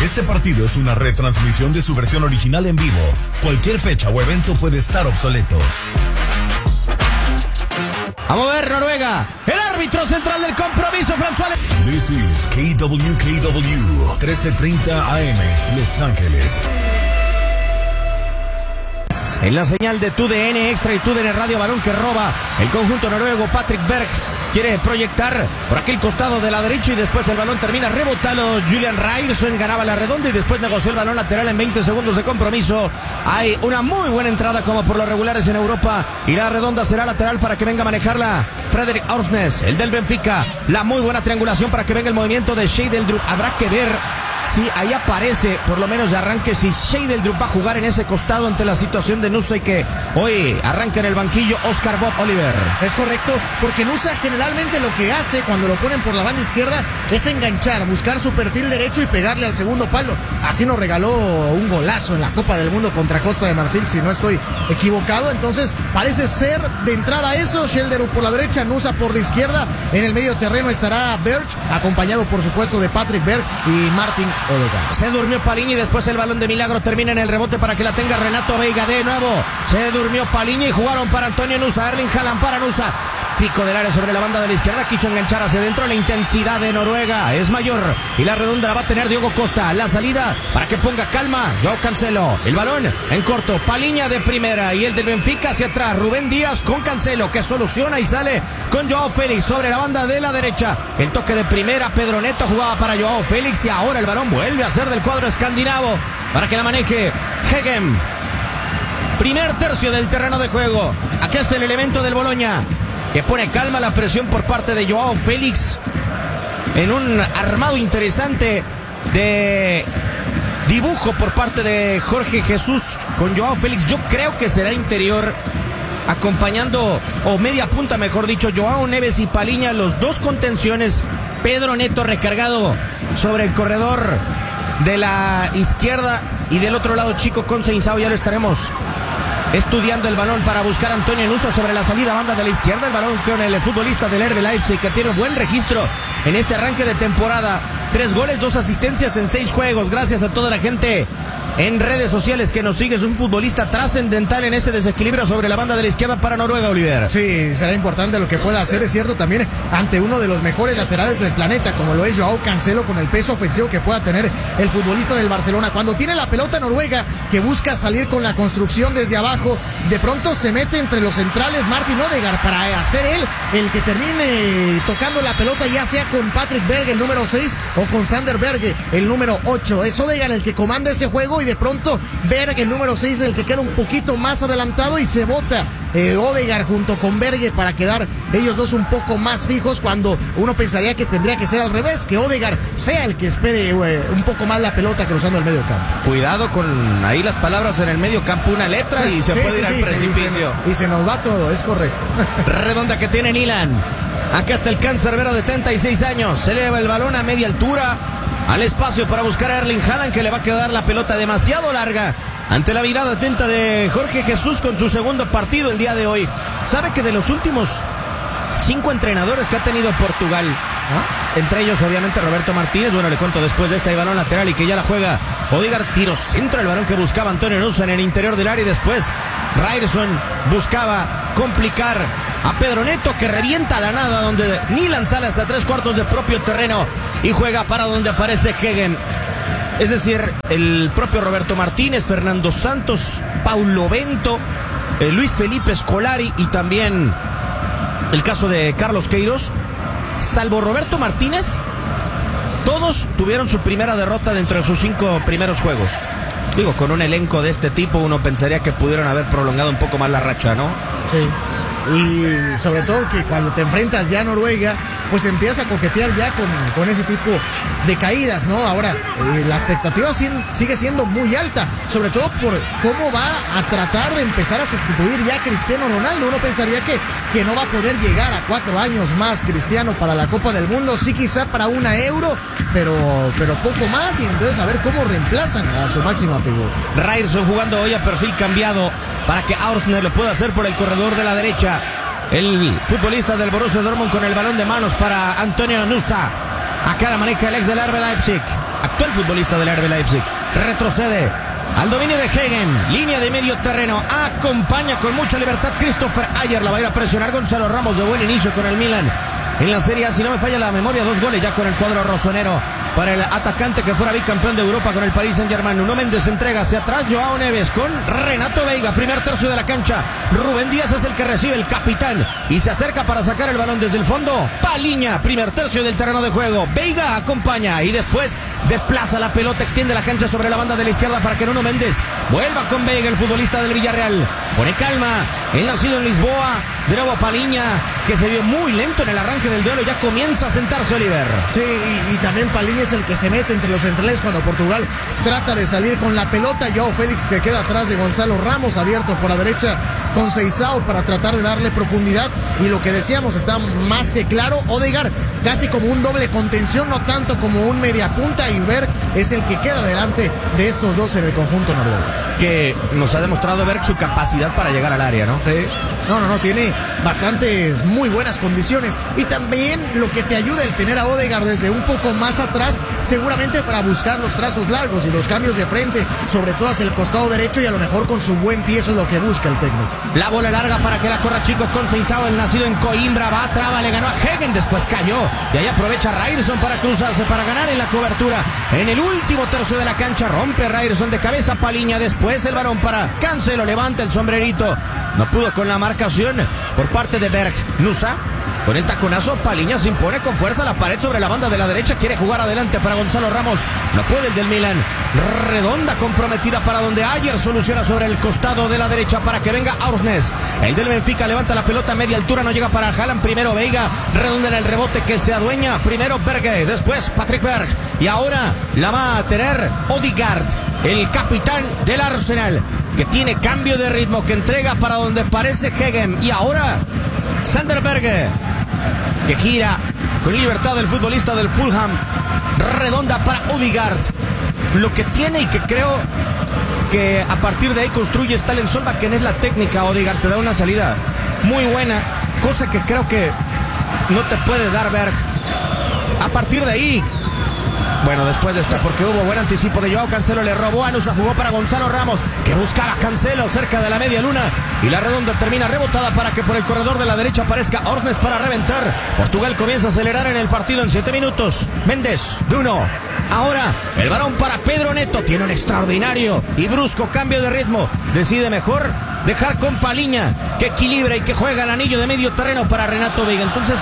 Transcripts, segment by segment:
Este partido es una retransmisión de su versión original en vivo. Cualquier fecha o evento puede estar obsoleto. Vamos a ver, Noruega. El árbitro central del compromiso, François. This is KWKW 1330 AM, Los Ángeles. En la señal de TUDN Extra y TUDN Radio, balón que roba el conjunto noruego. Patrick Berg quiere proyectar por aquel costado de la derecha y después el balón termina rebotado. Julian Ryerson ganaba la redonda y después negoció el balón lateral en 20 segundos de compromiso. Hay una muy buena entrada como por los regulares en Europa y la redonda será lateral para que venga a manejarla Fredrik Aursnes, el del Benfica. La muy buena triangulación para que venga el movimiento de Scheidelsdrup. Habrá que ver si ahí aparece, por lo menos de arranque, si Scheidelsdrup va a jugar en ese costado ante la situación de Nusa y que hoy arranca en el banquillo Oscar Bob Oliver. Es correcto, porque Nusa generalmente lo que hace cuando lo ponen por la banda izquierda es enganchar, buscar su perfil derecho y pegarle al segundo palo. Así nos regaló un golazo en la Copa del Mundo contra Costa de Marfil, si no estoy equivocado. Entonces parece ser de entrada eso. Scheidelsdrup por la derecha, Nusa por la izquierda. En el medio terreno estará Berg, acompañado por supuesto de Patrick Berg y Martin Odegaard. Se durmió Palhinha y después el balón de milagro termina en el rebote para que la tenga Renato Veiga de nuevo. Se durmió Palhinha y jugaron para Antonio Nusa. Erling Haaland para Nusa. Pico del área sobre la banda de la izquierda. Quiso enganchar hacia adentro. La intensidad de Noruega es mayor y la redonda la va a tener Diogo Costa. La salida para que ponga calma Joao Cancelo. El balón en corto. Palhinha de primera y el del Benfica hacia atrás. Rubén Díaz con Cancelo que soluciona y sale con Joao Félix sobre la banda de la derecha. El toque de primera. Pedro Neto jugaba para Joao Félix y ahora el balón vuelve a ser del cuadro escandinavo para que la maneje Hegem. Primer tercio del terreno de juego. Aquí está el elemento del Bologna que pone calma la presión por parte de Joao Félix en un armado interesante de dibujo por parte de Jorge Jesús con Joao Félix. Yo creo que será interior acompañando, o media punta mejor dicho, Joao Neves y Palhinha, los dos contenciones. Pedro Neto recargado sobre el corredor de la izquierda y del otro lado Chico Conceição. Ya lo estaremos estudiando el balón para buscar a Antonio Nusa sobre la salida banda de la izquierda. El balón con el futbolista del RB Leipzig que tiene buen registro en este arranque de temporada. 3 goles, 2 asistencias en 6 juegos. Gracias a toda la gente en redes sociales que nos sigue. Es un futbolista trascendental en ese desequilibrio sobre la banda de la izquierda para Noruega, Oliver. Sí, será importante lo que pueda hacer, es cierto, también ante uno de los mejores laterales del planeta, como lo es Joao Cancelo, con el peso ofensivo que pueda tener el futbolista del Barcelona. Cuando tiene la pelota Noruega, que busca salir con la construcción desde abajo, de pronto se mete entre los centrales Martin Odegaard para hacer él el que termine tocando la pelota, ya sea con Patrick Berg, el número 6, o con Sander Berge, el número 8. Es Odegaard el que comanda ese juego y de pronto Berg, el número 6, el que queda un poquito más adelantado y se bota Odegaard junto con Berge para quedar ellos dos un poco más fijos, cuando uno pensaría que tendría que ser al revés, que Odegaard sea el que espere un poco más la pelota cruzando el medio campo. Cuidado con ahí las palabras en el medio campo, una letra y se puede ir al precipicio. Y se nos va todo, es correcto. Redonda que tiene Nilan. Acá está el cancerbero de 36 años. Se eleva el balón a media altura al espacio para buscar a Erling Haaland, que le va a quedar la pelota demasiado larga ante la mirada atenta de Jorge Jesús con su segundo partido el día de hoy. Sabe que de los últimos 5 entrenadores que ha tenido Portugal, entre ellos obviamente Roberto Martínez, bueno, le cuento después de este balón lateral y que ya la juega Odegaard, tiro centro, el balón que buscaba Antonio Nusa en el interior del área y después Ryerson buscaba complicar a Pedro Neto, que revienta a la nada donde Nilan sale hasta 3/4 de propio terreno y juega para donde aparece Hegem. Es decir, el propio Roberto Martínez, Fernando Santos, Paulo Bento, Luis Felipe Scolari y también el caso de Carlos Queiroz. Salvo Roberto Martínez, todos tuvieron su primera derrota dentro de sus 5 primeros juegos. Digo, con un elenco de este tipo uno pensaría que pudieron haber prolongado un poco más la racha, ¿no? Sí. Y sobre todo que cuando te enfrentas ya a Noruega, pues empiezas a coquetear ya con ese tipo de caídas, ¿no? Ahora, la expectativa sigue siendo muy alta, sobre todo por cómo va a tratar de empezar a sustituir ya a Cristiano Ronaldo. Uno pensaría que no va a poder llegar a 4 años más Cristiano para la Copa del Mundo, sí quizá para una Euro, pero poco más, y entonces a ver cómo reemplazan a su máxima figura. Ryerson jugando hoy a perfil cambiado para que Aursner lo pueda hacer por el corredor de la derecha. El futbolista del Borussia Dortmund con el balón de manos para Antonio Nusa. Acá la maneja el ex del RB Leipzig. Adelantó el futbolista del RB Leipzig. Retrocede al dominio de Hegen, línea de medio terreno, acompaña con mucha libertad Christopher Ayer, la va a ir a presionar Gonzalo Ramos de buen inicio con el Milan. En la Serie A, si no me falla la memoria, 2 goles ya con el cuadro rosonero para el atacante que fuera bicampeón de Europa con el Paris Saint-Germain. Nuno Méndez entrega hacia atrás, Joao Neves con Renato Veiga, primer tercio de la cancha. Rubén Díaz es el que recibe, el capitán, y se acerca para sacar el balón desde el fondo. Paliña, primer tercio del terreno de juego. Veiga acompaña y después desplaza la pelota, extiende la cancha sobre la banda de la izquierda para que Nuno Méndez vuelva con Veiga, el futbolista del Villarreal. Pone calma, el nacido en Lisboa. De nuevo Paliña, que se vio muy lento en el arranque del duelo, ya comienza a sentarse Oliver. Sí, y también Paliña es el que se mete entre los centrales cuando Portugal trata de salir con la pelota. Joao Félix, que queda atrás de Gonzalo Ramos, abierto por la derecha con Seisao para tratar de darle profundidad. Y lo que decíamos está más que claro, Odegaard casi como un doble contención, no tanto como un mediapunta, y Berg es el que queda delante de estos dos en el conjunto noruego. Que nos ha demostrado Berg su capacidad para llegar al área, ¿no? Sí. No, tiene bastantes muy buenas condiciones, y también lo que te ayuda el tener a Odegaard desde un poco más atrás, seguramente para buscar los trazos largos y los cambios de frente, sobre todo hacia el costado derecho, y a lo mejor con su buen pie eso es lo que busca el técnico. La bola larga para que la corra Chico con Seisao, el nacido en Coimbra, va, traba, le ganó a Hegen, después cayó, y ahí aprovecha Ryerson para cruzarse, para ganar en la cobertura. En el último tercio de la cancha rompe Ryerson de cabeza, Paliña, después el balón para Cancelo, levanta el sombrerito, no pudo con la marcación por parte de Berg. Nusa con el taconazo, Paliña se impone con fuerza a la pared sobre la banda de la derecha, quiere jugar adelante para Gonzalo Ramos, no puede el del Milan. Redonda comprometida para donde Ayer soluciona sobre el costado de la derecha para que venga Aursnes. El del Benfica levanta la pelota a media altura, no llega para Haaland, primero Veiga, redonda en el rebote que se adueña, primero Berge, después Patrick Berg, y ahora la va a tener Odegaard, el capitán del Arsenal, que tiene cambio de ritmo, que entrega para donde parece Hegen, y ahora Sander Berge, que gira con libertad el futbolista del Fulham, redonda para Odegaard. Lo que tiene, y que creo que a partir de ahí construye Stalen Solbakken, es la técnica. Odegaard te da una salida muy buena, cosa que creo que no te puede dar Berg. A partir de ahí, bueno, después de esta, porque hubo buen anticipo de Joao Cancelo, le robó a Nusa, jugó para Gonzalo Ramos, que buscaba Cancelo cerca de la media luna, y la redonda termina rebotada para que por el corredor de la derecha aparezca Aursnes para reventar. Portugal comienza a acelerar en el partido en 7 minutos. Méndez, de 1. Ahora el balón para Pedro Neto, tiene un extraordinario y brusco cambio de ritmo, decide mejor dejar con Paliña, que equilibra y que juega el anillo de medio terreno para Renato Veiga. Entonces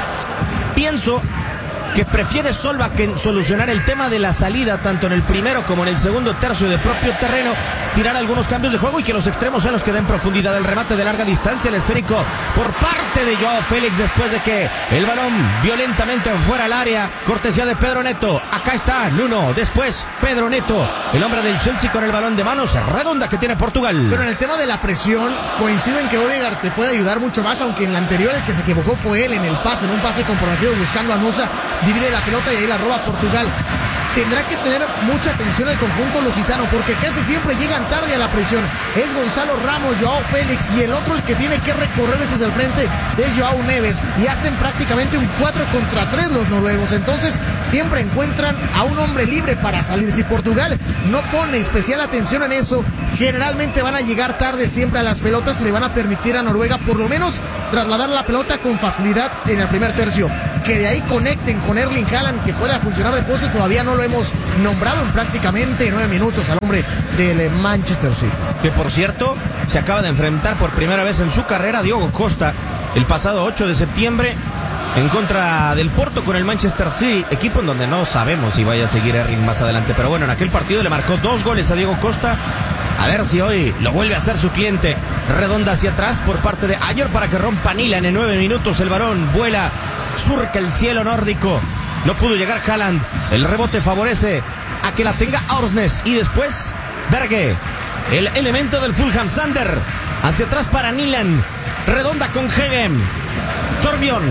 pienso que prefiere Solbakken solucionar el tema de la salida tanto en el primero como en el segundo tercio de propio terreno, tirar algunos cambios de juego y que los extremos sean los que den profundidad. El remate de larga distancia, el esférico por parte de Joao Félix, después de que el balón violentamente fuera al área, cortesía de Pedro Neto. Acá está Nuno, después Pedro Neto, el hombre del Chelsea con el balón de manos, redonda que tiene Portugal. Pero en el tema de la presión, coincido en que Odegaard te puede ayudar mucho más, aunque en la anterior el que se equivocó fue él en el pase, en un pase comprometido buscando a Nusa, divide la pelota y ahí la roba Portugal. Tendrá que tener mucha atención el conjunto lusitano, porque casi siempre llegan tarde a la presión. Es Gonzalo Ramos, Joao Félix, y el otro el que tiene que recorrerles hacia el frente es Joao Neves, y hacen prácticamente un 4 contra 3 los noruegos. Entonces siempre encuentran a un hombre libre para salir. Si Portugal no pone especial atención en eso, generalmente van a llegar tarde siempre a las pelotas y le van a permitir a Noruega por lo menos trasladar la pelota con facilidad en el primer tercio. Que de ahí conecten con Erling Haaland, que pueda funcionar de poste, todavía no lo hemos nombrado en prácticamente 9 minutos al hombre del Manchester City. Que por cierto, se acaba de enfrentar por primera vez en su carrera Diogo Costa el pasado 8 de septiembre en contra del Porto con el Manchester City, equipo en donde no sabemos si vaya a seguir Erling más adelante, pero bueno, en aquel partido le marcó 2 goles a Diogo Costa. A ver si hoy lo vuelve a hacer su cliente. Redonda hacia atrás por parte de Ayer para que rompa Nilan en 9 minutos. El varón vuela, surca el cielo nórdico. No pudo llegar Haaland. El rebote favorece a que la tenga Aursnes. Y después Berge, el elemento del Fulham. Sander hacia atrás para Nilan. Redonda con Hegen. Torbjörn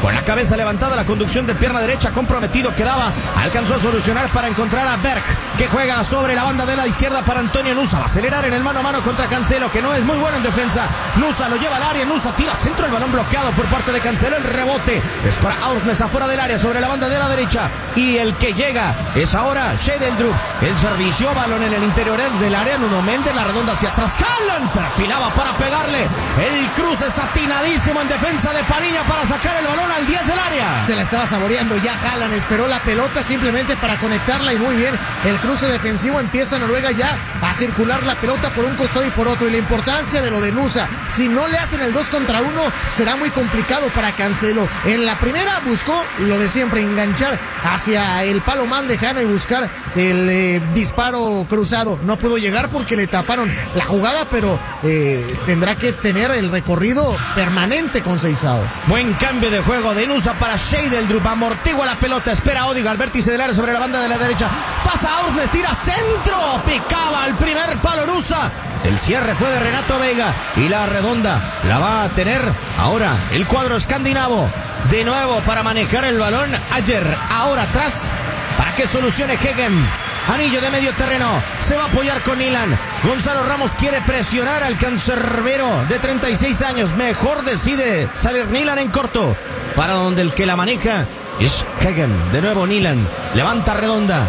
Con la cabeza levantada, la conducción de pierna derecha, comprometido quedaba. Alcanzó a solucionar para encontrar a Berg, que juega sobre la banda de la izquierda para Antonio Nusa. Va a acelerar en el mano a mano contra Cancelo, que no es muy bueno en defensa. Nusa lo lleva al área, Nusa tira centro, el balón bloqueado por parte de Cancelo. El rebote es para Ausnes afuera del área, sobre la banda de la derecha. Y el que llega es ahora Schedeldrup. El servicio, balón en el interior del área. Nuno Méndez, la redonda hacia atrás. Haaland perfilaba para pegarle. El cruce es atinadísimo en defensa de Paliña para sacar el balón al 10 del área. Se la estaba saboreando ya Haaland, esperó la pelota simplemente para conectarla y muy bien. El cruce defensivo, empieza Noruega ya a circular la pelota por un costado y por otro. Y la importancia de lo de Nusa, si no le hacen el 2 contra 1, será muy complicado para Cancelo. En la primera buscó lo de siempre, enganchar hacia el palo más lejano y buscar el disparo cruzado. No pudo llegar porque le taparon la jugada, pero tendrá que tener el recorrido permanente con Seisao. Buen cambio de juego de Nusa para Schedeldrup, amortigua la pelota, espera a Odegaard, vértice del área sobre la banda de la derecha, pasa a Ausnes, tira centro, picaba al primer palo Nusa. El cierre fue de Renato Veiga y la redonda la va a tener ahora el cuadro escandinavo. De nuevo para manejar el balón Ayer, ahora atrás para que solucione Hegem. Anillo de medio terreno, se va a apoyar con Nilan. Gonzalo Ramos quiere presionar al cancerbero de 36 años. Mejor decide salir Nilan en corto, para donde el que la maneja es Hegem. De nuevo Nilan, levanta redonda.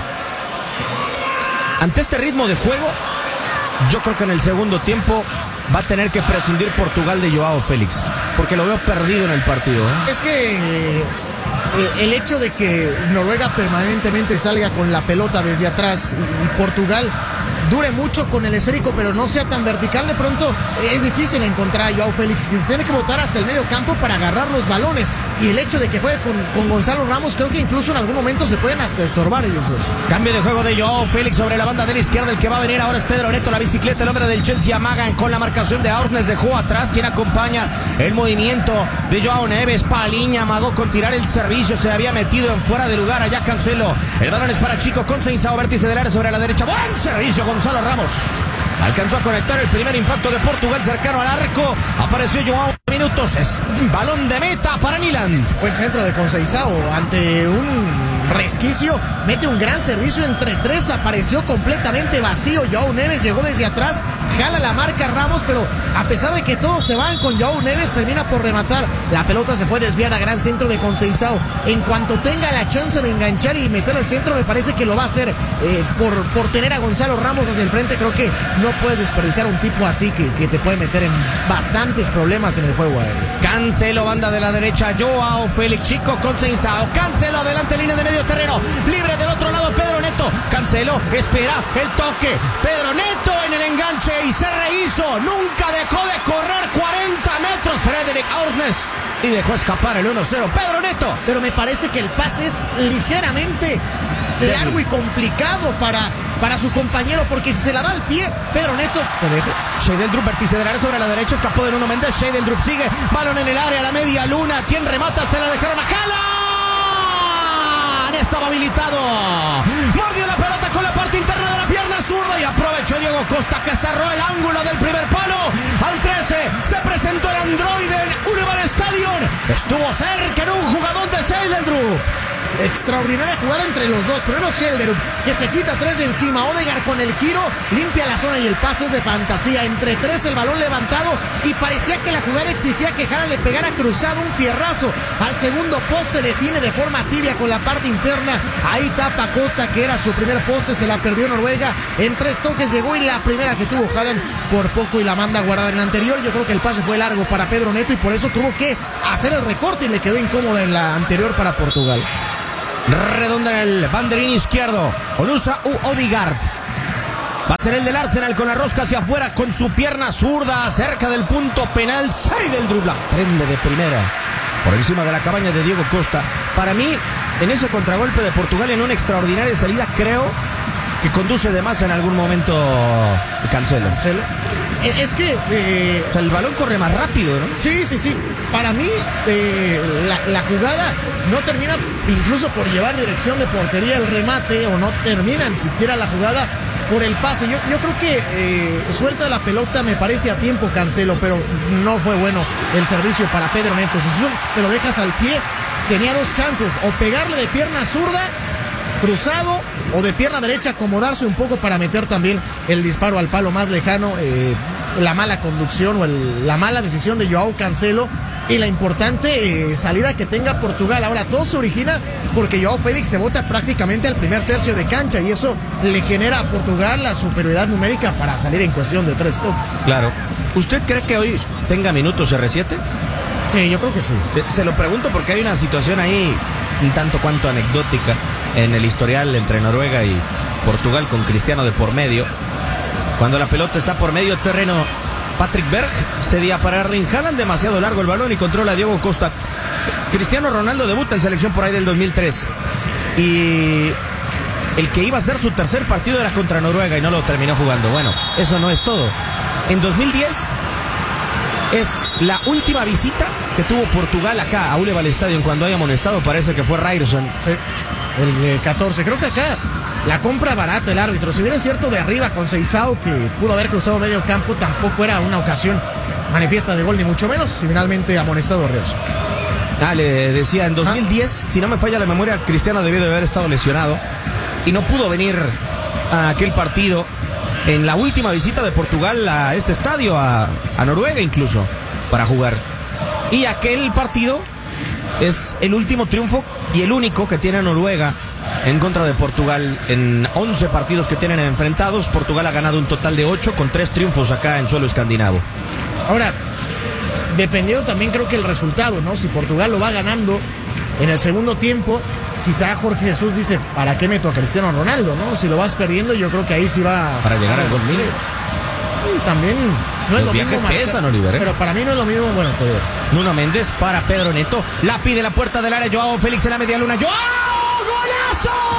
Ante este ritmo de juego, yo creo que en el segundo tiempo va a tener que prescindir Portugal de Joao Félix, porque lo veo perdido en el partido, ¿eh? Es que el hecho de que Noruega permanentemente salga con la pelota desde atrás y Portugal dure mucho con el esférico, pero no sea tan vertical, de pronto es difícil encontrar a Joao Félix, que se tiene que botar hasta el medio campo para agarrar los balones. Y el hecho de que juegue con Gonzalo Ramos, creo que incluso en algún momento se pueden hasta estorbar ellos dos. Cambio de juego de Joao Félix sobre la banda de la izquierda. El que va a venir ahora es Pedro Neto, la bicicleta, el hombre del Chelsea. Amagan con la marcación de Ausnes, dejó atrás. Quien acompaña el movimiento de Joao Neves. Paliña amagó con tirar el servicio, se había metido en fuera de lugar allá Cancelo. El balón es para Chico con Seisao, vértice del área sobre la derecha. Buen servicio Gonzalo Ramos. Alcanzó a conectar el primer impacto de Portugal cercano al arco. Apareció Joao minutos. Es balón de meta para Niland. Buen centro de Conceição ante un resquicio. Mete un gran servicio entre tres. Apareció completamente vacío. Joao Neves llegó desde atrás. Jala la marca Ramos, pero a pesar de que todos se van con Joao Neves, termina por rematar. La pelota se fue desviada. Gran centro de Conceição. En cuanto tenga la chance de enganchar y meter el centro, me parece que lo va a hacer por tener a Gonzalo Ramos hacia el frente. Creo que no puedes desperdiciar un tipo así que te puede meter en bastantes problemas en el juego aéreo. Cancelo, banda de la derecha, Joao Félix, Chico con Seisao. Cancelo, adelante, línea de medio terreno, libre del otro lado Pedro Neto. Cancelo espera el toque, Pedro Neto en el enganche y se rehizo. Nunca dejó de correr 40 metros Frederik Ausnes y dejó escapar el 1-0 Pedro Neto. Pero me parece que el pase es ligeramente largo y complicado para su compañero, porque si se la da al pie, Pedro Neto, te dejo. Schedeldrup, vértice del área sobre la derecha, escapó de Nuno Méndez. Schedeldrup sigue, balón en el área, la media luna. ¿Quién remata? Se la dejaron a Haaland. Estaba habilitado. Mordió la pelota con la parte interna de la pierna zurda y aprovechó Diego Costa, que cerró el ángulo del primer palo. Al 13 se presentó el androide en Unival Stadium. Estuvo cerca en un jugador de Schedeldrup. Extraordinaria jugada entre los dos. Primero Schedeldrup, que se quita tres de encima. Odegaard con el giro, limpia la zona y el pase es de fantasía. Entre tres el balón levantado y parecía que la jugada exigía que Haaland le pegara cruzado un fierrazo al segundo poste. Define de forma tibia con la parte interna. Ahí tapa Costa, que era su primer poste. Se la perdió Noruega. En tres toques llegó y la primera que tuvo Haaland por poco y la manda guardada. En la anterior yo creo que el pase fue largo para Pedro Neto y por eso tuvo que hacer el recorte y le quedó incómoda en la anterior para Portugal. Redonda en el banderín izquierdo. Onusa u Odegaard. Va a ser el del Arsenal con la rosca hacia afuera con su pierna zurda cerca del punto penal. Schedeldrup la prende de primera por encima de la cabaña de Diego Costa. Para mí, en ese contragolpe de Portugal, en una extraordinaria salida, creo que conduce de más en algún momento Cancelo. Es que o sea, el balón corre más rápido, ¿no? Sí. Para mí la jugada no termina incluso por llevar dirección de portería el remate, o no termina ni siquiera la jugada por el pase. Yo creo que suelta la pelota, me parece a tiempo Cancelo, pero no fue bueno el servicio para Pedro Neto. Si eso te lo dejas al pie, tenía dos chances, o pegarle de pierna zurda, cruzado, o de pierna derecha acomodarse un poco para meter también el disparo al palo más lejano. La mala conducción o la mala decisión de Joao Cancelo y la importante salida que tenga Portugal. Ahora todo se origina porque Joao Félix se bota prácticamente al primer tercio de cancha y eso le genera a Portugal la superioridad numérica para salir en cuestión de 3 toques. Claro. ¿Usted cree que hoy tenga minutos R7? Sí, yo creo que sí. Se lo pregunto porque hay una situación ahí un tanto cuanto anecdótica en el historial entre Noruega y Portugal con Cristiano de por medio. Cuando la pelota está por medio terreno, Patrick Berg cedía para Erling Haaland, demasiado largo el balón y controla a Diego Costa. Cristiano Ronaldo debuta en selección por ahí del 2003 y el que iba a ser su tercer partido era contra Noruega y no lo terminó jugando. Bueno, eso no es todo. En 2010 es la última visita que tuvo Portugal acá a Uleval Stadium cuando hay amonestado, parece que fue Ryerson. Sí, el 14, creo que acá la compra barata el árbitro. Si bien es cierto de arriba con Seisao, que pudo haber cruzado medio campo, tampoco era una ocasión manifiesta de gol, ni mucho menos, y finalmente amonestado Ryerson. Le decía, en 2010, si no me falla la memoria, Cristiano debió de haber estado lesionado y no pudo venir a aquel partido en la última visita de Portugal a este estadio, a Noruega incluso, para jugar. Y aquel partido es el último triunfo y el único que tiene Noruega en contra de Portugal. En 11 partidos que tienen enfrentados, Portugal ha ganado un total de 8 con 3 triunfos acá en suelo escandinavo. Ahora, dependiendo también creo que el resultado, ¿no? Si Portugal lo va ganando en el segundo tiempo, quizá Jorge Jesús dice, ¿para qué meto a Cristiano Ronaldo, no? Si lo vas perdiendo, yo creo que ahí sí va para llegar al gol mínimo. Y también no es lo mismo pesan, Oliver, pero para mí no es lo mismo. Bueno, te dejo. Nuno Méndez para Pedro Neto, la pide la puerta del área, Joao Félix en la media luna, ¡Joao! ¡Golazo!